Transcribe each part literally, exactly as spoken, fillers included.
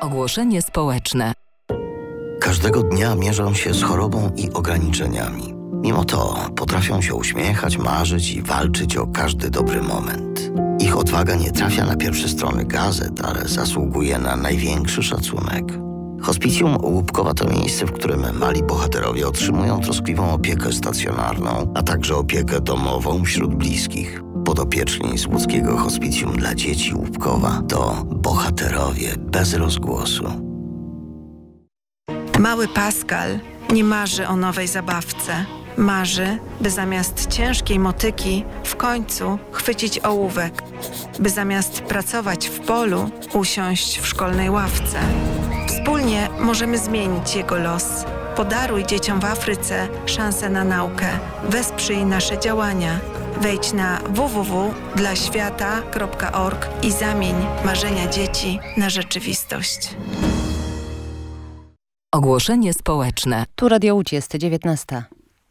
Ogłoszenie społeczne. Każdego dnia mierzą się z chorobą i ograniczeniami. Mimo to potrafią się uśmiechać, marzyć i walczyć o każdy dobry moment. Ich odwaga nie trafia na pierwsze strony gazet, ale zasługuje na największy szacunek. Hospicjum Łupkowa to miejsce, w którym mali bohaterowie otrzymują troskliwą opiekę stacjonarną, a także opiekę domową wśród bliskich. Podopieczni z łódzkiego Hospicjum dla Dzieci Łupkowa to bohaterowie bez rozgłosu. Mały Pascal nie marzy o nowej zabawce. Marzy, by zamiast ciężkiej motyki w końcu chwycić ołówek, by zamiast pracować w polu usiąść w szkolnej ławce. Wspólnie możemy zmienić jego los. Podaruj dzieciom w Afryce szansę na naukę. Wesprzyj nasze działania. Wejdź na w w w kropka dla świata kropka org i zamień marzenia dzieci na rzeczywistość. Ogłoszenie społeczne. Tu Radio Łódź, jest dziewiętnasta.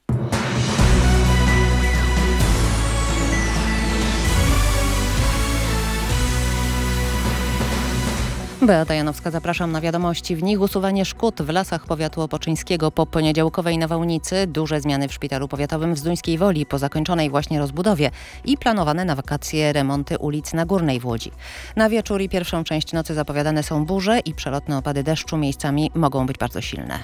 Beata Janowska, zapraszam na wiadomości. W nich usuwanie szkód w lasach powiatu opoczyńskiego po poniedziałkowej nawałnicy, duże zmiany w szpitalu powiatowym w Zduńskiej Woli po zakończonej właśnie rozbudowie i planowane na wakacje remonty ulic na Górnej w Łodzi. Na wieczór i pierwszą część nocy zapowiadane są burze i przelotne opady deszczu, miejscami mogą być bardzo silne.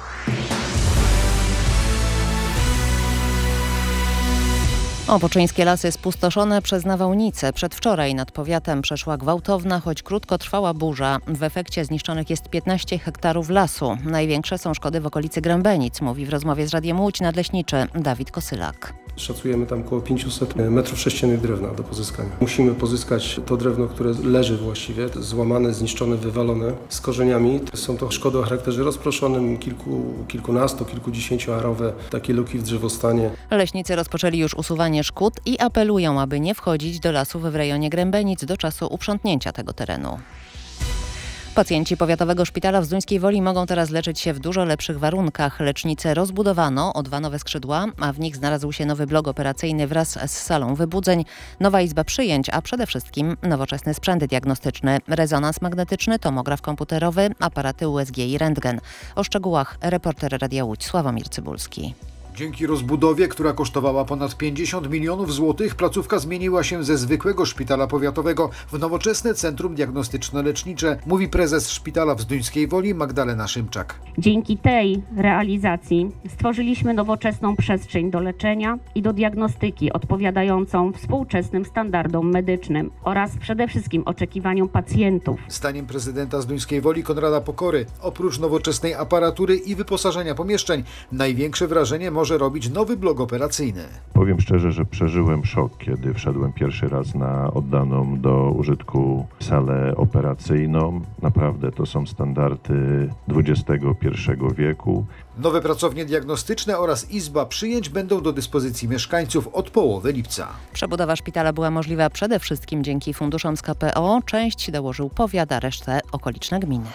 Opoczyńskie lasy spustoszone przez nawałnicę. Przedwczoraj nad powiatem przeszła gwałtowna, choć krótkotrwała burza. W efekcie zniszczonych jest piętnaście hektarów lasu. Największe są szkody w okolicy Grębenic, mówi w rozmowie z Radiem Łódź nadleśniczy Dawid Kosylak. Szacujemy tam około pięćset metrów sześciennych drewna do pozyskania. Musimy pozyskać to drewno, które leży właściwie, złamane, zniszczone, wywalone, z korzeniami. Są to szkody o charakterze rozproszonym, kilku, kilkunastu, kilkudziesięcioarowe, takie luki w drzewostanie. Leśnicy rozpoczęli już usuwanie szkód i apelują, aby nie wchodzić do lasów w rejonie Grębenic do czasu uprzątnięcia tego terenu. Pacjenci Powiatowego Szpitala w Zduńskiej Woli mogą teraz leczyć się w dużo lepszych warunkach. Lecznicę rozbudowano o dwa nowe skrzydła, a w nich znalazł się nowy blok operacyjny wraz z salą wybudzeń, nowa izba przyjęć, a przede wszystkim nowoczesny sprzęt diagnostyczny, rezonans magnetyczny, tomograf komputerowy, aparaty U S G i rentgen. O szczegółach reporter Radia Łódź Sławomir Cybulski. Dzięki rozbudowie, która kosztowała ponad pięćdziesiąt milionów złotych, placówka zmieniła się ze zwykłego szpitala powiatowego w nowoczesne centrum diagnostyczno-lecznicze, mówi prezes szpitala w Zduńskiej Woli Magdalena Szymczak. Dzięki tej realizacji stworzyliśmy nowoczesną przestrzeń do leczenia i do diagnostyki odpowiadającą współczesnym standardom medycznym oraz przede wszystkim oczekiwaniom pacjentów. Zdaniem prezydenta Zduńskiej Woli Konrada Pokory, oprócz nowoczesnej aparatury i wyposażenia pomieszczeń, największe wrażenie może może robić nowy blok operacyjny. Powiem szczerze, że przeżyłem szok, kiedy wszedłem pierwszy raz na oddaną do użytku salę operacyjną. Naprawdę to są standardy dwudziestego pierwszego wieku. Nowe pracownie diagnostyczne oraz izba przyjęć będą do dyspozycji mieszkańców od połowy lipca. Przebudowa szpitala była możliwa przede wszystkim dzięki funduszom z K P O. Część dołożył powiat, a resztę okoliczne gminy.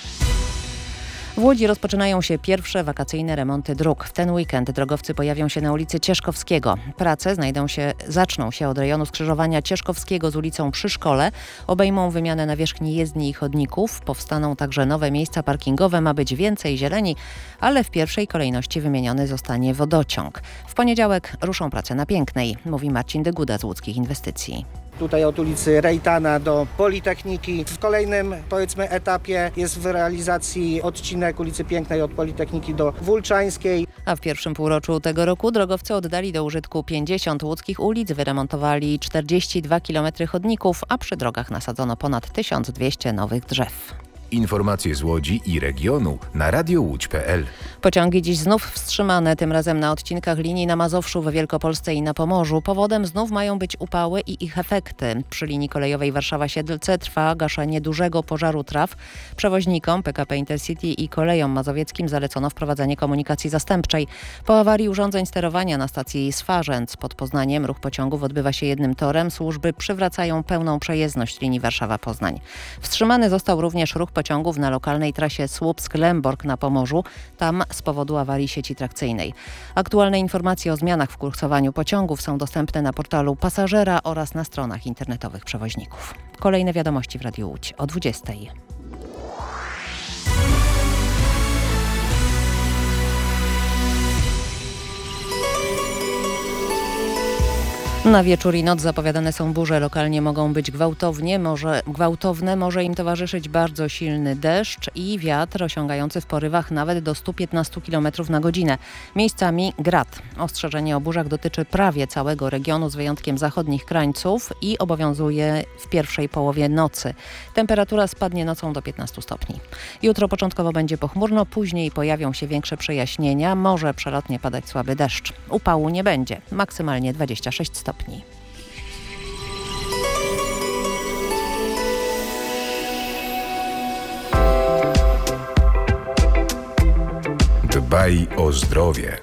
W Łodzi rozpoczynają się pierwsze wakacyjne remonty dróg. W ten weekend drogowcy pojawią się na ulicy Cieszkowskiego. Prace znajdą się, zaczną się od rejonu skrzyżowania Cieszkowskiego z ulicą przy szkole. Obejmą wymianę nawierzchni jezdni i chodników. Powstaną także nowe miejsca parkingowe. Ma być więcej zieleni, ale w pierwszej kolejności wymieniony zostanie wodociąg. W poniedziałek ruszą prace na Pięknej, mówi Marcin Dyguda z Łódzkich Inwestycji. Tutaj od ulicy Rejtana do Politechniki. W kolejnym, powiedzmy, etapie jest w realizacji odcinek ulicy Pięknej od Politechniki do Wulczańskiej. A w pierwszym półroczu tego roku drogowcy oddali do użytku pięćdziesiąt łódzkich ulic, wyremontowali czterdzieści dwa kilometry chodników, a przy drogach nasadzono ponad tysiąc dwieście nowych drzew. Informacje z Łodzi i regionu na radio łódź kropka p l. Pociągi dziś znów wstrzymane, tym razem na odcinkach linii na Mazowszu, w Wielkopolsce i na Pomorzu. Powodem znów mają być upały i ich efekty. Przy linii kolejowej Warszawa-Siedlce trwa gaszenie dużego pożaru traw. Przewoźnikom P K P Intercity i kolejom mazowieckim zalecono wprowadzenie komunikacji zastępczej. Po awarii urządzeń sterowania na stacji Swarzędz pod Poznaniem ruch pociągów odbywa się jednym torem. Służby przywracają pełną przejezdność linii Warszawa-Poznań. Wstrzymany został również ruch pociągów na lokalnej trasie Słupsk-Lęborg na Pomorzu, tam z powodu awarii sieci trakcyjnej. Aktualne informacje o zmianach w kursowaniu pociągów są dostępne na portalu Pasażera oraz na stronach internetowych przewoźników. Kolejne wiadomości w Radiu Łódź o dwudziestej. Na wieczór i noc zapowiadane są burze. Lokalnie mogą być gwałtownie, może, gwałtowne. Może im towarzyszyć bardzo silny deszcz i wiatr osiągający w porywach nawet do stu piętnastu kilometrów na godzinę. Miejscami grad. Ostrzeżenie o burzach dotyczy prawie całego regionu z wyjątkiem zachodnich krańców i obowiązuje w pierwszej połowie nocy. Temperatura spadnie nocą do piętnastu stopni. Jutro początkowo będzie pochmurno, później pojawią się większe przejaśnienia. Może przelotnie padać słaby deszcz. Upału nie będzie. Maksymalnie dwadzieścia sześć stopni. Dbaj o zdrowie.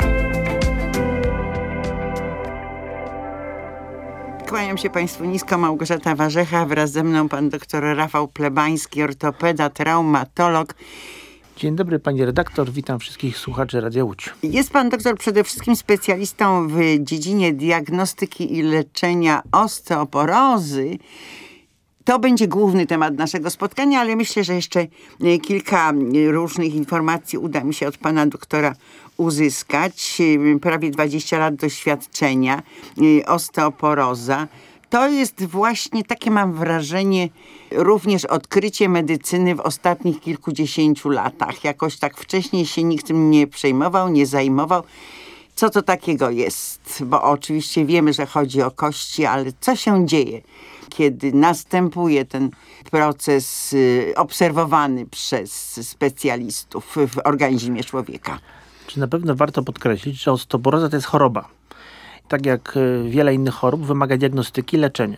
Kłaniam się Państwu nisko, Małgorzata Warzecha, wraz ze mną pan doktor Rafał Plebański, ortopeda, traumatolog. Dzień dobry pani redaktor, witam wszystkich słuchaczy Radia Łódź. Jest pan doktor przede wszystkim specjalistą w dziedzinie diagnostyki i leczenia osteoporozy. To będzie główny temat naszego spotkania, ale myślę, że jeszcze kilka różnych informacji uda mi się od pana doktora uzyskać. Prawie dwadzieścia lat doświadczenia, osteoporoza. To jest właśnie, takie mam wrażenie, również odkrycie medycyny w ostatnich kilkudziesięciu latach. Jakoś tak wcześniej się nikt tym nie przejmował, nie zajmował. Co to takiego jest? Bo oczywiście wiemy, że chodzi o kości, ale co się dzieje, kiedy następuje ten proces y, obserwowany przez specjalistów w organizmie człowieka? Czy na pewno warto podkreślić, że osteoporoza to jest choroba. Tak jak wiele innych chorób wymaga diagnostyki i leczenia.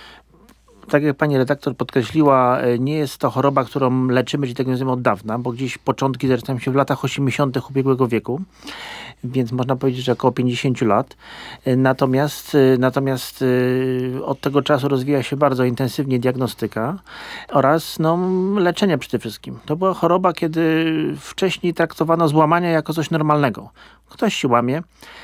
Tak jak pani redaktor podkreśliła, nie jest to choroba, którą leczymy czy diagnozujemy od dawna, bo gdzieś początki zaczynają się w latach osiemdziesiątych ubiegłego wieku, więc można powiedzieć, że około pięćdziesiąt lat. Natomiast, natomiast od tego czasu rozwija się bardzo intensywnie diagnostyka oraz no, leczenie przede wszystkim. To była choroba, kiedy wcześniej traktowano złamania jako coś normalnego. Ktoś się łamie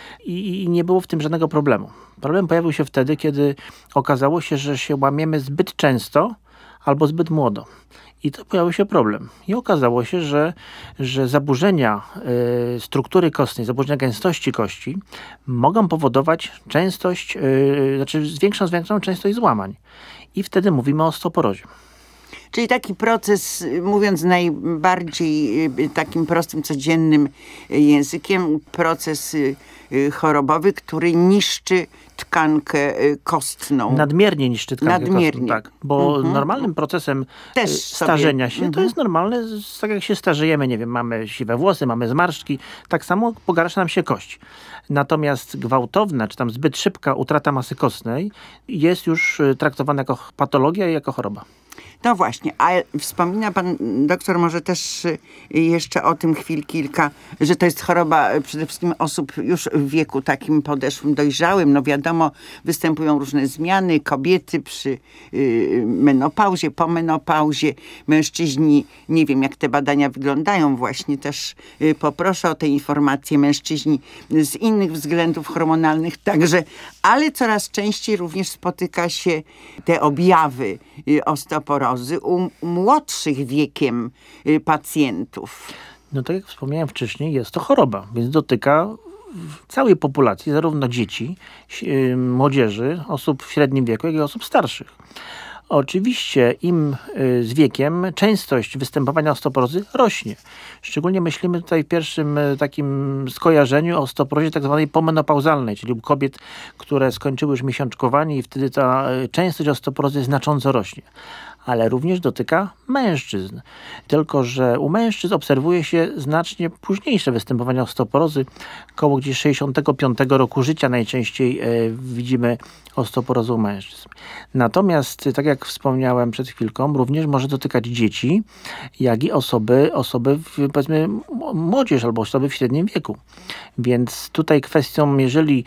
i nie było w tym żadnego problemu. Problem pojawił się wtedy, kiedy okazało się, że się łamiemy zbyt często albo zbyt młodo. I to pojawił się problem. I okazało się, że, że zaburzenia y, struktury kostnej, zaburzenia gęstości kości mogą powodować częstość, y, znaczy zwiększą, zwiększą częstość złamań. I wtedy mówimy o osteoporozie. Czyli taki proces, mówiąc najbardziej takim prostym, codziennym językiem, proces chorobowy, który niszczy tkankę kostną. Nadmiernie niszczy tkankę Nadmiernie. kostną, tak. Bo Mhm. normalnym procesem Też starzenia sobie. się, to Mhm. jest normalne, tak jak się starzejemy, nie wiem, mamy siwe włosy, mamy zmarszczki, tak samo pogarsza nam się kość. Natomiast gwałtowna, czy tam zbyt szybka utrata masy kostnej jest już traktowana jako patologia i jako choroba. No właśnie, a wspomina pan doktor może też jeszcze o tym chwil kilka, że to jest choroba przede wszystkim osób już w wieku takim podeszłym, dojrzałym. No wiadomo, występują różne zmiany, kobiety przy y, menopauzie, po menopauzie, mężczyźni, nie wiem jak te badania wyglądają właśnie, też y, poproszę o te informacje, mężczyźni z innych względów hormonalnych także, ale coraz częściej również spotyka się te objawy y, osteoporozy u młodszych wiekiem y, pacjentów. No tak jak wspomniałem wcześniej, jest to choroba, więc dotyka całej populacji, zarówno dzieci, yy, młodzieży, osób w średnim wieku, jak i osób starszych. Oczywiście im y, z wiekiem częstość występowania osteoporozy rośnie. Szczególnie myślimy tutaj w pierwszym y, takim skojarzeniu o osteoporozie tak zwanej pomenopauzalnej, czyli u kobiet, które skończyły już miesiączkowanie i wtedy ta y, częstość osteoporozy znacząco rośnie. Ale również dotyka mężczyzn. Tylko że u mężczyzn obserwuje się znacznie późniejsze występowanie osteoporozy. Koło gdzieś sześćdziesiątego piątego roku życia najczęściej e, widzimy osteoporozę u mężczyzn. Natomiast, tak jak wspomniałem przed chwilką, również może dotykać dzieci, jak i osoby, osoby w, powiedzmy młodzież albo osoby w średnim wieku. Więc tutaj kwestią, jeżeli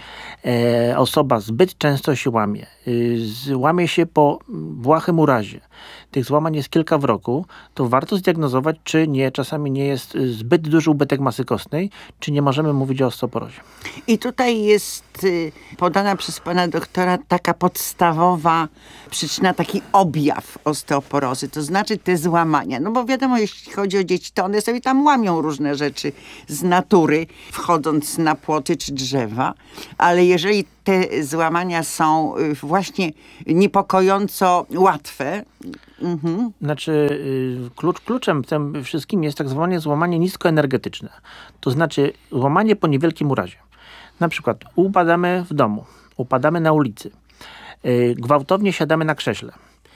e, osoba zbyt często się łamie, y, łamie się po błahym urazie, tych złamań jest kilka w roku, to warto zdiagnozować, czy nie, czasami nie jest zbyt duży ubytek masy kostnej, czy nie możemy mówić o osteoporozie. I tutaj jest y, podana przez pana doktora taka podstawowa przyczyna, taki objaw osteoporozy, to znaczy te złamania. No bo wiadomo, jeśli chodzi o dzieci, to one sobie tam łamią różne rzeczy z natury, wchodząc na płoty czy drzewa, ale jeżeli te złamania są y, właśnie niepokojąco łatwe. Mhm. Znaczy y, klucz, kluczem w tym wszystkim jest tak zwane złamanie niskoenergetyczne. To znaczy złamanie po niewielkim urazie. Na przykład upadamy w domu, upadamy na ulicy, y, gwałtownie siadamy na krześle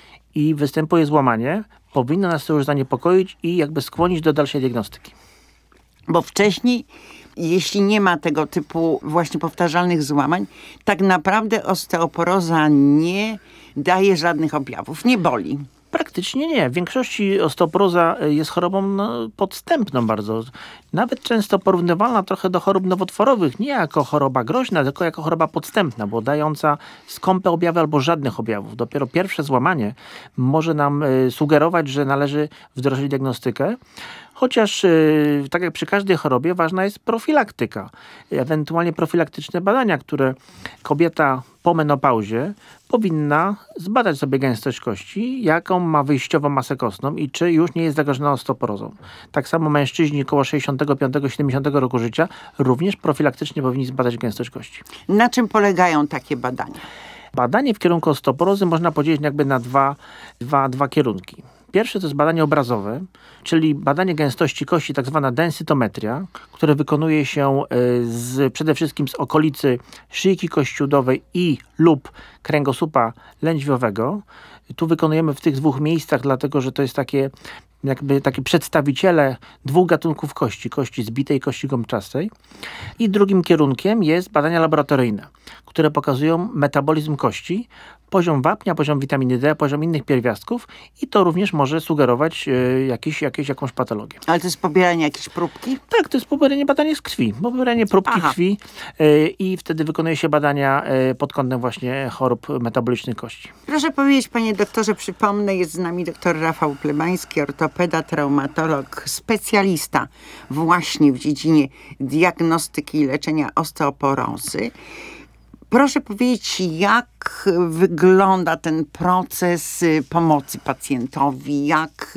i występuje złamanie, powinno nas to już zaniepokoić i jakby skłonić do dalszej diagnostyki. Bo wcześniej, jeśli nie ma tego typu właśnie powtarzalnych złamań, tak naprawdę osteoporoza nie daje żadnych objawów, nie boli. Praktycznie nie. W większości osteoporoza jest chorobą no, podstępną bardzo. Nawet często porównywalna trochę do chorób nowotworowych. Nie jako choroba groźna, tylko jako choroba podstępna, bo dająca skąpe objawy albo żadnych objawów. Dopiero pierwsze złamanie może nam y, sugerować, że należy wdrożyć diagnostykę. Chociaż, yy, tak jak przy każdej chorobie, ważna jest profilaktyka. Ewentualnie profilaktyczne badania, które kobieta po menopauzie powinna zbadać sobie gęstość kości, jaką ma wyjściową masę kostną i czy już nie jest zagrożona osteoporozą. Tak samo mężczyźni około sześćdziesiątego piątego do siedemdziesiątego roku życia również profilaktycznie powinni zbadać gęstość kości. Na czym polegają takie badania? Badanie w kierunku osteoporozy można podzielić jakby na dwa, dwa, dwa kierunki. Pierwsze to jest badanie obrazowe, czyli badanie gęstości kości, tak zwana densytometria, które wykonuje się z, przede wszystkim z okolicy szyjki kościudowej i lub kręgosłupa lędźwiowego. Tu wykonujemy w tych dwóch miejscach, dlatego że to jest takie jakby takie przedstawiciele dwóch gatunków kości, kości zbitej i kości gąbczastej. I drugim kierunkiem jest badania laboratoryjne, które pokazują metabolizm kości, poziom wapnia, poziom witaminy D, poziom innych pierwiastków i to również może sugerować y, jakieś, jakieś, jakąś patologię. Ale to jest pobieranie jakiejś próbki? Tak, to jest pobieranie badania z krwi. Pobieranie próbki Aha. krwi y, i wtedy wykonuje się badania y, pod kątem właśnie chorób metabolicznych kości. Proszę powiedzieć, panie doktorze, przypomnę, jest z nami doktor Rafał Plebański, ortopeda, traumatolog, specjalista właśnie w dziedzinie diagnostyki i leczenia osteoporozy. Proszę powiedzieć, jak wygląda ten proces pomocy pacjentowi, jak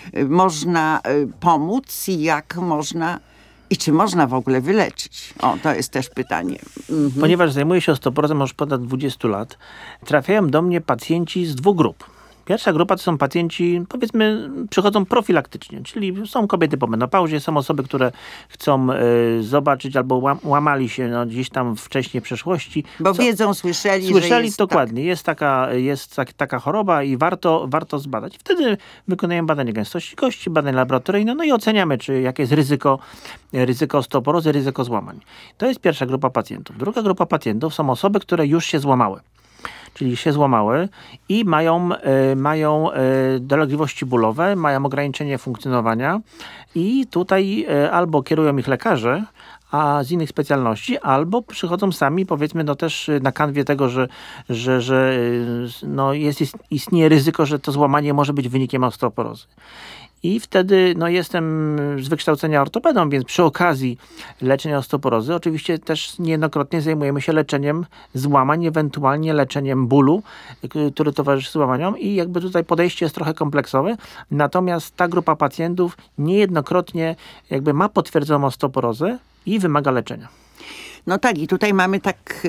można pomóc i jak można, i czy można w ogóle wyleczyć? O, to jest też pytanie. Mhm. Ponieważ zajmuję się osteoporozą już ponad dwudziestu lat, trafiają do mnie pacjenci z dwóch grup. Pierwsza grupa to są pacjenci, powiedzmy, przychodzą profilaktycznie, czyli są kobiety po menopauzie, są osoby, które chcą y, zobaczyć albo łam, łamali się no, gdzieś tam wcześniej w przeszłości. Bo Co, wiedzą, słyszeli, Słyszeli że jest dokładnie, tak. jest, taka, jest tak, taka choroba i warto, warto zbadać. Wtedy wykonujemy badanie gęstości kości, badanie laboratoryjne, no i oceniamy, czy jakie jest ryzyko, ryzyko osteoporozy, ryzyko złamań. To jest pierwsza grupa pacjentów. Druga grupa pacjentów są osoby, które już się złamały. Czyli się złamały i mają, y, mają y, dolegliwości bólowe, mają ograniczenie funkcjonowania i tutaj y, albo kierują ich lekarze, a z innych specjalności, albo przychodzą sami, powiedzmy, no też na kanwie tego, że, że, że y, no jest, istnieje ryzyko, że to złamanie może być wynikiem osteoporozy. I wtedy no, jestem z wykształcenia ortopedą, więc przy okazji leczenia osteoporozy oczywiście też niejednokrotnie zajmujemy się leczeniem złamań, ewentualnie leczeniem bólu, który towarzyszy złamaniom i jakby tutaj podejście jest trochę kompleksowe. Natomiast ta grupa pacjentów niejednokrotnie jakby ma potwierdzoną osteoporozę i wymaga leczenia. No tak, i tutaj mamy tak,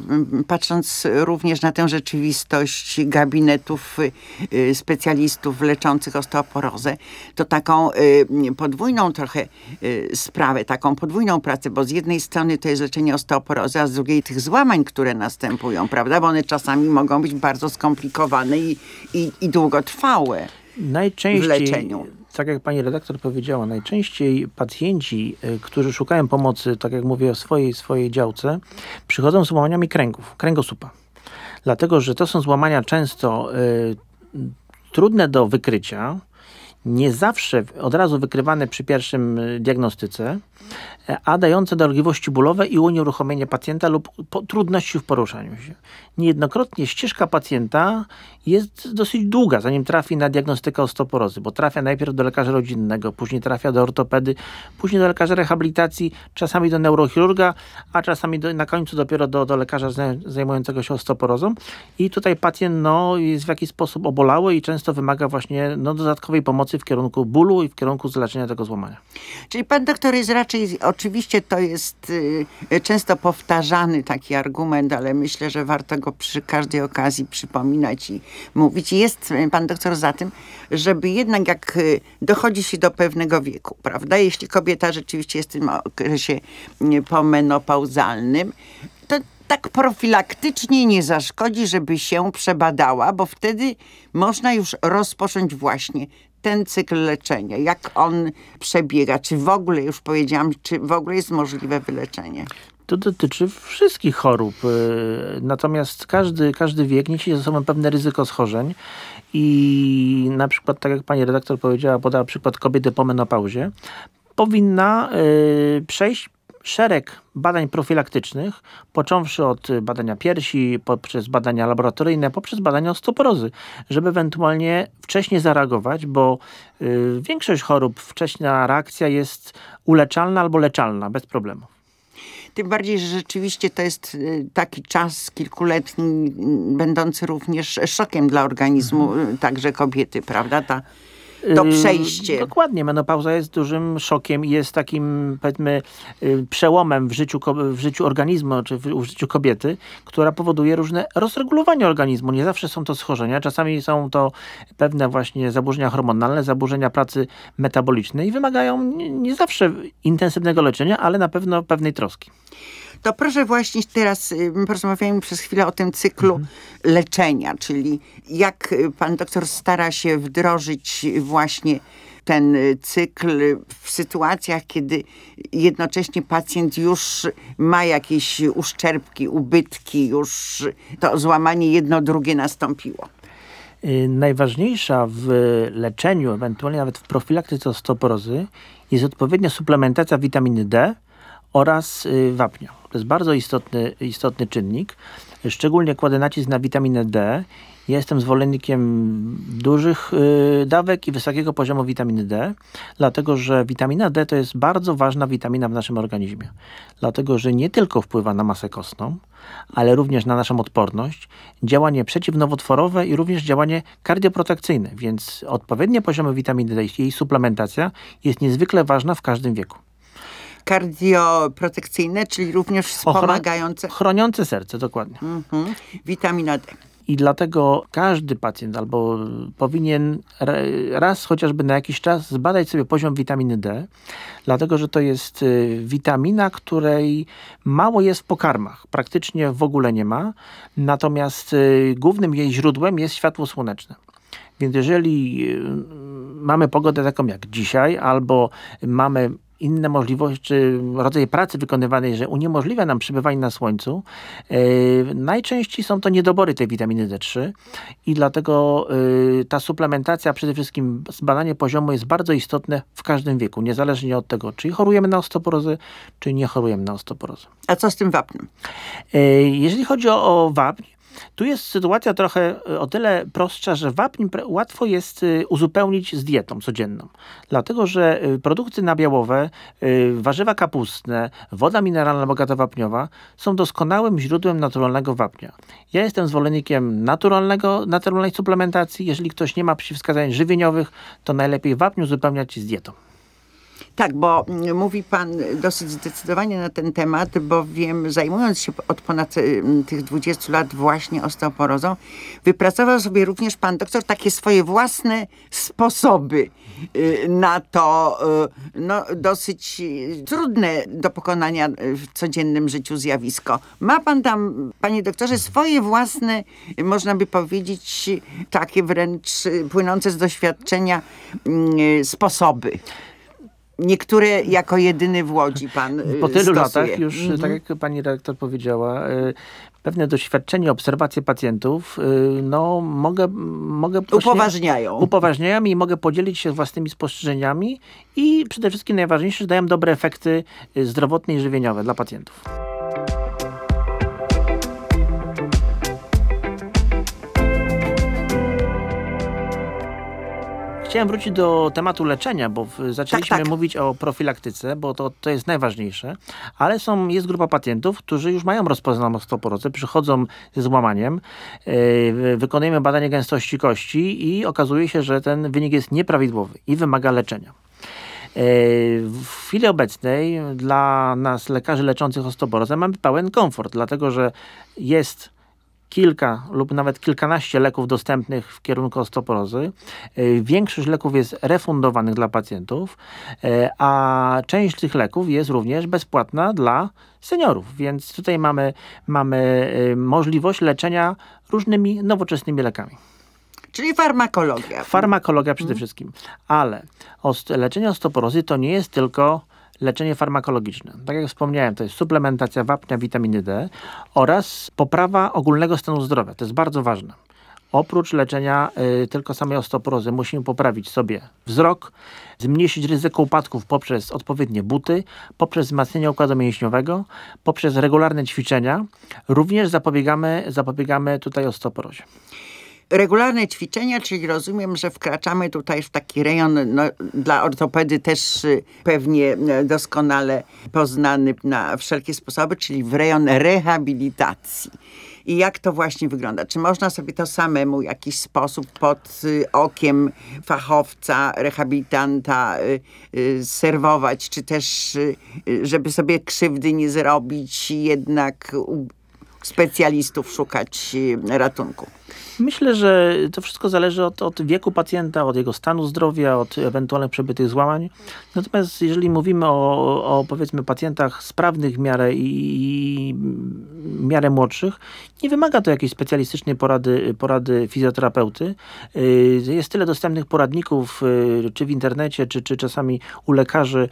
patrząc również na tę rzeczywistość gabinetów specjalistów leczących osteoporozę, to taką podwójną trochę sprawę, taką podwójną pracę, bo z jednej strony to jest leczenie osteoporozy, a z drugiej tych złamań, które następują, prawda? Bo one czasami mogą być bardzo skomplikowane i, i, i długotrwałe Najczęściej, w leczeniu. Tak jak pani redaktor powiedziała, najczęściej pacjenci, y, którzy szukają pomocy, tak jak mówię o swojej, swojej działce, przychodzą z złamaniami kręgów, kręgosłupa. Dlatego, że to są złamania często y, trudne do wykrycia, nie zawsze od razu wykrywane przy pierwszym diagnostyce, a dające dolegliwości bólowe i unieruchomienie pacjenta lub po, trudności w poruszaniu się. Niejednokrotnie ścieżka pacjenta jest dosyć długa, zanim trafi na diagnostykę osteoporozy, bo trafia najpierw do lekarza rodzinnego, później trafia do ortopedy, później do lekarza rehabilitacji, czasami do neurochirurga, a czasami do, na końcu dopiero do, do lekarza zajmującego się osteoporozą. I tutaj pacjent no, jest w jakiś sposób obolały i często wymaga właśnie no, dodatkowej pomocy w kierunku bólu i w kierunku zleczenia tego złamania. Czyli pan doktor jest raczej, oczywiście to jest y, często powtarzany taki argument, ale myślę, że warto go przy każdej okazji przypominać i mówić. Jest pan doktor za tym, żeby jednak jak dochodzi się do pewnego wieku, prawda, jeśli kobieta rzeczywiście jest w tym okresie pomenopauzalnym, to tak profilaktycznie nie zaszkodzi, żeby się przebadała, bo wtedy można już rozpocząć właśnie ten cykl leczenia. Jak on przebiega? Czy w ogóle, już powiedziałam, czy w ogóle jest możliwe wyleczenie? To dotyczy wszystkich chorób. Natomiast każdy, każdy wiek niesie ze sobą pewne ryzyko schorzeń i na przykład, tak jak pani redaktor powiedziała, podała przykład kobiety po menopauzie, powinna y, przejść szereg badań profilaktycznych, począwszy od badania piersi, poprzez badania laboratoryjne, poprzez badania osteoporozy, żeby ewentualnie wcześniej zareagować, bo y, większość chorób wcześna reakcja jest uleczalna albo leczalna, bez problemu. Tym bardziej, że rzeczywiście to jest taki czas kilkuletni, będący również szokiem dla organizmu mhm. także kobiety, prawda? Ta To przejście. Yy, dokładnie. Menopauza jest dużym szokiem i jest takim, powiedzmy, yy, przełomem w życiu, w życiu organizmu, czy w, w życiu kobiety, która powoduje różne rozregulowanie organizmu. Nie zawsze są to schorzenia. Czasami są to pewne właśnie zaburzenia hormonalne, zaburzenia pracy metabolicznej i wymagają nie, nie zawsze intensywnego leczenia, ale na pewno pewnej troski. To proszę właśnie teraz, porozmawiajmy przez chwilę o tym cyklu mhm. leczenia, czyli jak pan doktor stara się wdrożyć właśnie ten cykl w sytuacjach, kiedy jednocześnie pacjent już ma jakieś uszczerbki, ubytki, już to złamanie jedno drugie nastąpiło. Najważniejsza w leczeniu, ewentualnie nawet w profilaktyce osteoporozy jest odpowiednia suplementacja witaminy D oraz wapnia. To jest bardzo istotny, istotny czynnik. Szczególnie kładę nacisk na witaminę D. Ja jestem zwolennikiem dużych y, dawek i wysokiego poziomu witaminy D, dlatego że witamina D to jest bardzo ważna witamina w naszym organizmie. Dlatego, że nie tylko wpływa na masę kostną, ale również na naszą odporność, działanie przeciwnowotworowe i również działanie kardioprotekcyjne. Więc odpowiednie poziomy witaminy D i jej suplementacja jest niezwykle ważna w każdym wieku. Kardioprotekcyjne, czyli również wspomagające. Chroniące serce, dokładnie. Mhm. Witamina D. I dlatego każdy pacjent albo powinien raz chociażby na jakiś czas zbadać sobie poziom witaminy D, dlatego że to jest witamina, której mało jest w pokarmach. Praktycznie w ogóle nie ma. Natomiast głównym jej źródłem jest światło słoneczne. Więc jeżeli mamy pogodę taką jak dzisiaj, albo mamy inne możliwości, czy rodzaj pracy wykonywanej, że uniemożliwia nam przebywanie na słońcu, yy, najczęściej są to niedobory tej witaminy D trzy i dlatego yy, ta suplementacja, przede wszystkim zbadanie poziomu jest bardzo istotne w każdym wieku, niezależnie od tego, czy chorujemy na osteoporozę, czy nie chorujemy na osteoporozę. A co z tym wapnem? Yy, jeżeli chodzi o, o wapń, tu jest sytuacja trochę o tyle prostsza, że wapń łatwo jest uzupełnić z dietą codzienną. Dlatego, że produkty nabiałowe, warzywa kapustne, woda mineralna bogata wapniowa są doskonałym źródłem naturalnego wapnia. Ja jestem zwolennikiem naturalnego, naturalnej suplementacji. Jeżeli ktoś nie ma przeciwwskazań żywieniowych, to najlepiej wapń uzupełniać z dietą. Tak, bo mówi pan dosyć zdecydowanie na ten temat, bo wiem, zajmując się od ponad y, tych dwudziestu lat właśnie osteoporozą, wypracował sobie również pan doktor takie swoje własne sposoby y, na to y, no, dosyć trudne do pokonania w codziennym życiu zjawisko. Ma pan tam, panie doktorze, swoje własne, można by powiedzieć, takie wręcz płynące z doświadczenia y, sposoby. Niektóre jako jedyny w Łodzi pan Po tylu stosuje. latach już, mm-hmm. tak jak pani redaktor powiedziała, pewne doświadczenie, obserwacje pacjentów, y, no mogę... mogę upoważniają. Upoważniają i mogę podzielić się własnymi spostrzeżeniami i przede wszystkim najważniejsze, że dają dobre efekty zdrowotne i żywieniowe dla pacjentów. Chciałem wrócić do tematu leczenia, bo zaczęliśmy tak, tak. mówić o profilaktyce, bo to, to jest najważniejsze, ale są, jest grupa pacjentów, którzy już mają rozpoznaną osteoporozę, przychodzą ze złamaniem, yy, wykonujemy badanie gęstości kości i okazuje się, że ten wynik jest nieprawidłowy i wymaga leczenia. W chwili obecnej dla nas, lekarzy leczących osteoporozę, mamy pełen komfort, dlatego że jest kilka lub nawet kilkanaście leków dostępnych w kierunku osteoporozy. Większość leków jest refundowanych dla pacjentów, a część tych leków jest również bezpłatna dla seniorów, więc tutaj mamy, mamy możliwość leczenia różnymi nowoczesnymi lekami. Czyli farmakologia. Farmakologia przede hmm. wszystkim. Ale oste- leczenie osteoporozy to nie jest tylko leczenie farmakologiczne. Tak jak wspomniałem, to jest suplementacja wapnia, witaminy D oraz poprawa ogólnego stanu zdrowia. To jest bardzo ważne. Oprócz leczenia y, tylko samej osteoporozy musimy poprawić sobie wzrok, zmniejszyć ryzyko upadków poprzez odpowiednie buty, poprzez wzmacnianie układu mięśniowego, poprzez regularne ćwiczenia. Również zapobiegamy, zapobiegamy tutaj osteoporozie. Regularne ćwiczenia, czyli rozumiem, że wkraczamy tutaj w taki rejon no, dla ortopedy też y, pewnie y, doskonale poznany na wszelkie sposoby, czyli w rejon rehabilitacji. I jak to właśnie wygląda? Czy można sobie to samemu w jakiś sposób pod y, okiem fachowca, rehabilitanta y, y, serwować, czy też y, żeby sobie krzywdy nie zrobić, jednak u specjalistów szukać y, ratunku? Myślę, że to wszystko zależy od, od wieku pacjenta, od jego stanu zdrowia, od ewentualnych przebytych złamań. Natomiast jeżeli mówimy o, o powiedzmy pacjentach sprawnych w miarę i, i w miarę młodszych, nie wymaga to jakiejś specjalistycznej porady, porady fizjoterapeuty. Jest tyle dostępnych poradników, czy w internecie, czy, czy czasami u lekarzy.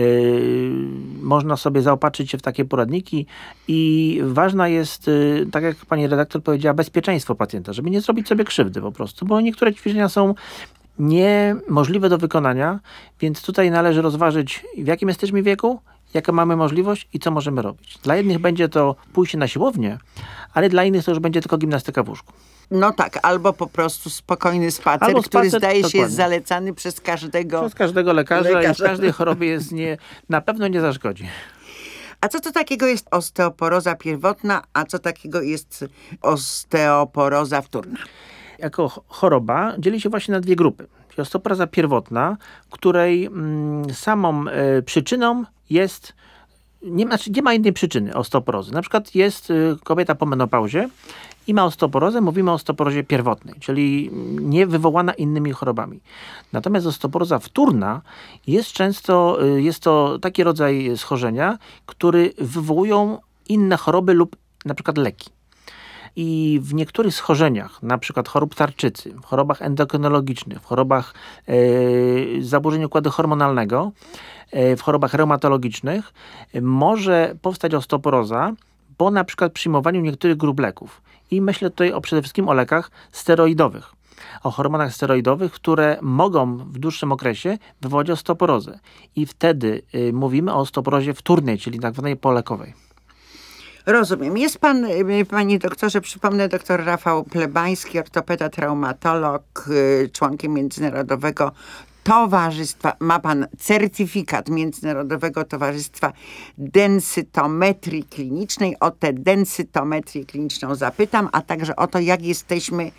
Można sobie zaopatrzyć się w takie poradniki i ważna jest, tak jak pani redaktor powiedziała, bezpieczeństwo pacjenta, żeby nie zrobić sobie krzywdy po prostu, bo niektóre ćwiczenia są niemożliwe do wykonania, więc tutaj należy rozważyć, w jakim jesteśmy wieku, jaką mamy możliwość i co możemy robić. Dla jednych będzie to pójście na siłownię, ale dla innych to już będzie tylko gimnastyka w łóżku. No tak, albo po prostu spokojny spacer, Albo spacer, który zdaje dokładnie. się jest zalecany przez każdego Przez każdego lekarza, lekarza. i w każdej chorobie jest nie, na pewno nie zaszkodzi. A co to takiego jest osteoporoza pierwotna, a co takiego jest osteoporoza wtórna? Jako choroba dzieli się właśnie na dwie grupy. Osteoporoza pierwotna, której mm, samą y, przyczyną jest, nie ma, nie ma innej przyczyny osteoporozy. Na przykład jest y, kobieta po menopauzie i ma osteoporozę, mówimy o osteoporozie pierwotnej, czyli nie wywołana innymi chorobami. Natomiast osteoporoza wtórna jest często, y, jest to taki rodzaj schorzenia, który wywołują inne choroby lub na przykład leki. I w niektórych schorzeniach, na przykład chorób tarczycy, w chorobach endokrynologicznych, w chorobach e, zaburzeń układu hormonalnego, e, w chorobach reumatologicznych e, może powstać osteoporoza po na przykład przyjmowaniu niektórych grup leków. I myślę tutaj o, przede wszystkim o lekach steroidowych, o hormonach steroidowych, które mogą w dłuższym okresie wywołać osteoporozę. I wtedy e, mówimy o osteoporozie wtórnej, czyli tak zwanej polekowej. Rozumiem. Jest pan, panie doktorze, przypomnę, doktor Rafał Plebański, ortopeda, traumatolog, członkiem Międzynarodowego Towarzystwa, ma pan certyfikat Międzynarodowego Towarzystwa Densytometrii Klinicznej. O tę densytometrię kliniczną zapytam, a także o to, jak jesteśmy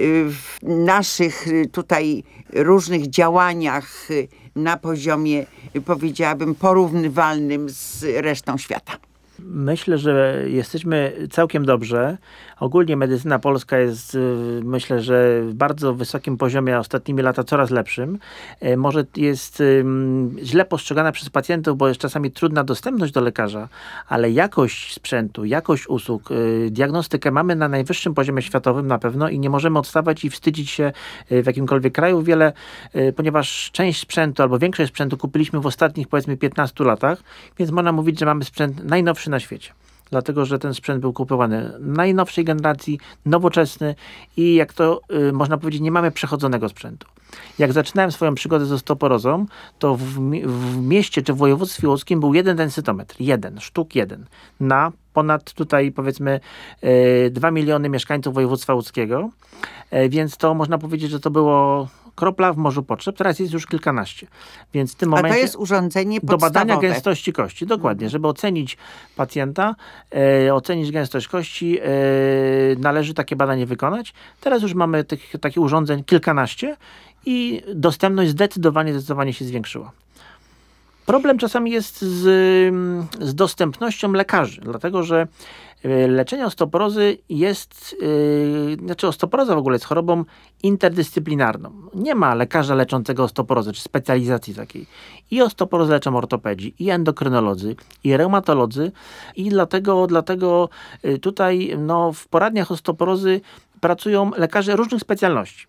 w naszych tutaj różnych działaniach na poziomie, powiedziałabym, porównywalnym z resztą świata. Myślę, że jesteśmy całkiem dobrze. Ogólnie medycyna polska jest, myślę, że w bardzo wysokim poziomie, a ostatnimi lata coraz lepszym. Może jest źle postrzegana przez pacjentów, bo jest czasami trudna dostępność do lekarza, ale jakość sprzętu, jakość usług, diagnostykę mamy na najwyższym poziomie światowym na pewno i nie możemy odstawać i wstydzić się w jakimkolwiek kraju. Wiele, ponieważ część sprzętu albo większość sprzętu kupiliśmy w ostatnich, powiedzmy, piętnastu latach, więc można mówić, że mamy sprzęt najnowszy na świecie. dlatego że ten sprzęt był kupowany najnowszej generacji, nowoczesny i jak to y, można powiedzieć, nie mamy przechodzonego sprzętu. Jak zaczynałem swoją przygodę z osteoporozą, to w, w mieście czy w województwie łódzkim był jeden densytometr, jeden, sztuk jeden, na ponad tutaj powiedzmy y, dwa miliony mieszkańców województwa łódzkiego, y, więc to można powiedzieć, że to było kropla w morzu potrzeb, teraz jest już kilkanaście. Więc w tym momencie A to jest urządzenie do badania podstawowe. gęstości kości, dokładnie, Mhm. żeby ocenić pacjenta, e, ocenić gęstość kości, e, należy takie badanie wykonać. Teraz już mamy tych, takich urządzeń kilkanaście i dostępność zdecydowanie, zdecydowanie się zwiększyła. Problem czasami jest z, z dostępnością lekarzy, dlatego że leczenie osteoporozy jest, yy, znaczy osteoporoza w ogóle jest chorobą interdyscyplinarną. Nie ma lekarza leczącego osteoporozę, czy specjalizacji takiej. I osteoporozę leczą ortopedzi, i endokrynolodzy, i reumatolodzy i dlatego, dlatego tutaj no, w poradniach osteoporozy pracują lekarze różnych specjalności.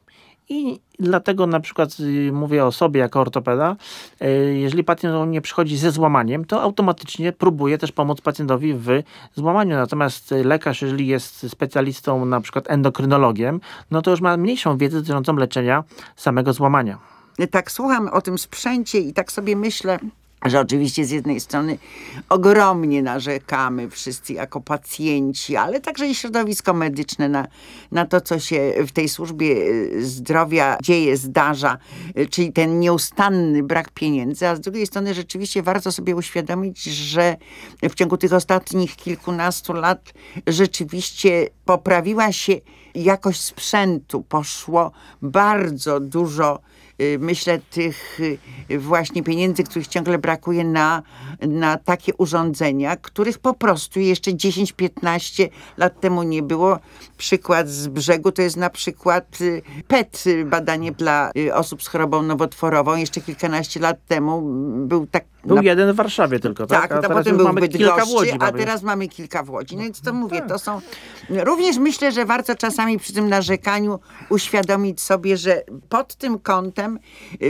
I dlatego na przykład y, mówię o sobie jako ortopeda, y, jeżeli pacjent do mnie przychodzi ze złamaniem, to automatycznie próbuję też pomóc pacjentowi w złamaniu. Natomiast lekarz, jeżeli jest specjalistą, na przykład endokrynologiem, no to już ma mniejszą wiedzę dotyczącą leczenia samego złamania. Tak słucham o tym sprzęcie i tak sobie myślę, że oczywiście z jednej strony ogromnie narzekamy wszyscy jako pacjenci, ale także i środowisko medyczne na, na to, co się w tej służbie zdrowia dzieje, zdarza, czyli ten nieustanny brak pieniędzy, a z drugiej strony rzeczywiście warto sobie uświadomić, że w ciągu tych ostatnich kilkunastu lat rzeczywiście poprawiła się jakość sprzętu, poszło bardzo dużo, myślę, tych właśnie pieniędzy, których ciągle brakuje na, na takie urządzenia, których po prostu jeszcze dziesięć piętnaście lat temu nie było. Przykład z brzegu to jest na przykład P E T, badanie dla osób z chorobą nowotworową. Jeszcze kilkanaście lat temu był tak... Był na... jeden w Warszawie tylko, tak? Tak, a a teraz potem już był mamy w kilka w Bydgoszczy, Łodzi. a mamy. teraz mamy kilka w Łodzi. No więc to mówię, to są... Również myślę, że warto czasami przy tym narzekaniu uświadomić sobie, że pod tym kątem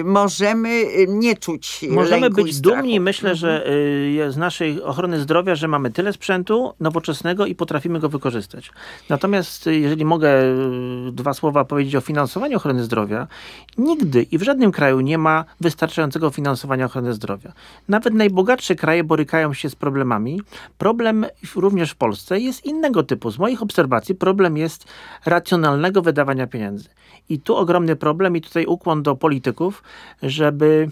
możemy nie czuć Możemy lęku i być strachu. dumni, myślę, że y, z naszej ochrony zdrowia, że mamy tyle sprzętu nowoczesnego i potrafimy go wykorzystać. Natomiast y, jeżeli mogę y, dwa słowa powiedzieć o finansowaniu ochrony zdrowia, nigdy i w żadnym kraju nie ma wystarczającego finansowania ochrony zdrowia. Nawet najbogatsze kraje borykają się z problemami. Problem również w Polsce jest innego typu. Z moich obserwacji problem jest racjonalnego wydawania pieniędzy. I tu ogromny problem i tutaj ukłon do polityków, żeby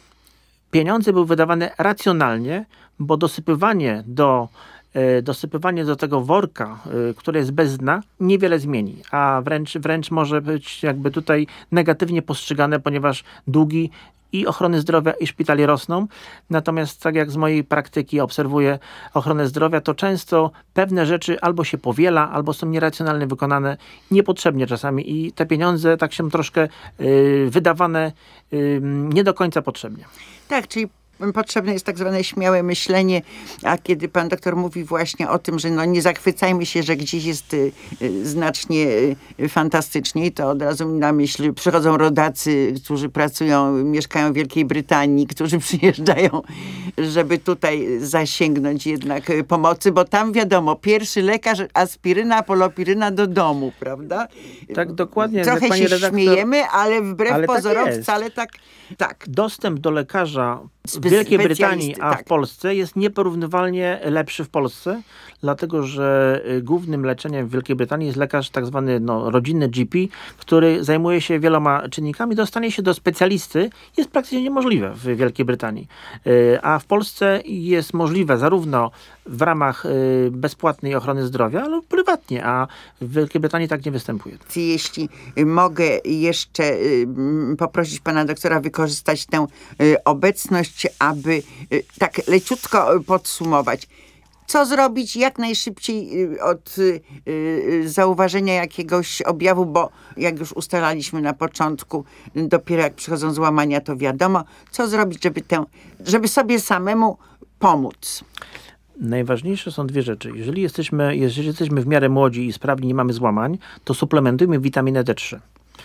pieniądze były wydawane racjonalnie, bo dosypywanie do, e, dosypywanie do tego worka, e, które jest bez dna, niewiele zmieni, a wręcz, wręcz może być jakby tutaj negatywnie postrzegane, ponieważ długi i ochrony zdrowia i szpitali rosną. Natomiast tak jak z mojej praktyki obserwuję ochronę zdrowia, to często pewne rzeczy albo się powiela, albo są nieracjonalnie wykonane, niepotrzebnie czasami i te pieniądze tak się troszkę y, wydawane y, nie do końca potrzebnie. Tak, czyli potrzebne jest tak zwane śmiałe myślenie, a kiedy pan doktor mówi właśnie o tym, że no nie zachwycajmy się, że gdzieś jest y, y, znacznie y, fantastyczniej, to od razu mi na myśl przychodzą rodacy, którzy pracują, mieszkają w Wielkiej Brytanii, którzy przyjeżdżają, żeby tutaj zasięgnąć jednak y, pomocy, bo tam wiadomo, pierwszy lekarz, aspiryna, polopiryna do domu, prawda? Tak, dokładnie. Trochę jak pani się redaktor, śmiejemy, ale wbrew ale tak pozorom jest. wcale tak, tak. Dostęp do lekarza w Spe- Wielkiej Brytanii, a tak. w Polsce jest nieporównywalnie lepszy w Polsce, dlatego że y, głównym leczeniem w Wielkiej Brytanii jest lekarz tak zwany no, rodzinny G P, który zajmuje się wieloma czynnikami. Dostanie się do specjalisty jest praktycznie niemożliwe w Wielkiej Brytanii. Y, a w Polsce jest możliwe zarówno w ramach y, bezpłatnej ochrony zdrowia, ale prywatnie, a w Wielkiej Brytanii tak nie występuje. Jeśli mogę jeszcze y, poprosić pana doktora wykorzystać tę y, obecność, aby y, tak leciutko podsumować. Co zrobić jak najszybciej y, od y, y, zauważenia jakiegoś objawu, bo jak już ustalaliśmy na początku, dopiero jak przychodzą złamania, to wiadomo. Co zrobić, żeby, tę, żeby sobie samemu pomóc? Najważniejsze są dwie rzeczy. Jeżeli jesteśmy, jeżeli jesteśmy w miarę młodzi i sprawni, nie mamy złamań, to suplementujmy witaminę D trzy.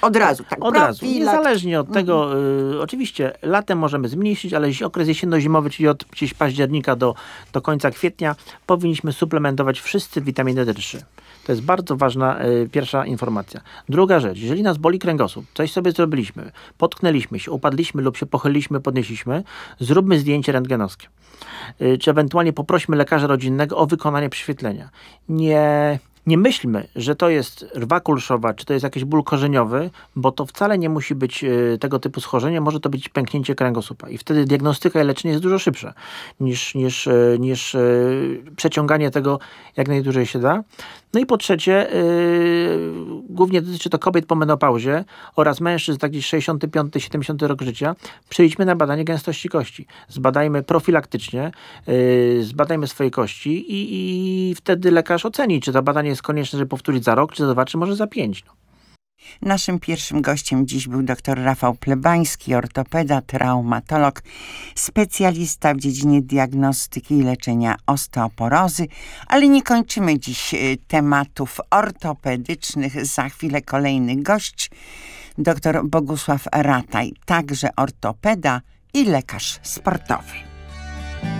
Od razu, tak. Od razu. Profilak- Niezależnie od tego, y, oczywiście latem możemy zmniejszyć, ale jeśli okres jesienno-zimowy, czyli od gdzieś października do, do końca kwietnia, powinniśmy suplementować wszyscy witaminę D trzy. To jest bardzo ważna y, pierwsza informacja. Druga rzecz, jeżeli nas boli kręgosłup, coś sobie zrobiliśmy, potknęliśmy się, upadliśmy lub się pochyliliśmy, podnieśliśmy, zróbmy zdjęcie rentgenowskie. Y, czy ewentualnie poprośmy lekarza rodzinnego o wykonanie prześwietlenia. Nie... Nie myślmy, że to jest rwa kulszowa, czy to jest jakiś ból korzeniowy, bo to wcale nie musi być y, tego typu schorzenie, może to być pęknięcie kręgosłupa. I wtedy diagnostyka i leczenie jest dużo szybsze niż, niż, y, niż y, przeciąganie tego jak najdłużej się da. No i po trzecie, y, głównie dotyczy to kobiet po menopauzie oraz mężczyzn, tak gdzieś sześćdziesiąty piąty siedemdziesiąty rok życia. Przyjdźmy na badanie gęstości kości. Zbadajmy profilaktycznie, y, zbadajmy swoje kości i, i wtedy lekarz oceni, czy to badanie jest konieczne, żeby powtórzyć za rok, czy za dwa, czy może za pięć. No. Naszym pierwszym gościem dziś był dr Rafał Plebański, ortopeda, traumatolog, specjalista w dziedzinie diagnostyki i leczenia osteoporozy. Ale nie kończymy dziś tematów ortopedycznych. Za chwilę kolejny gość, dr Bogusław Rataj, także ortopeda i lekarz sportowy.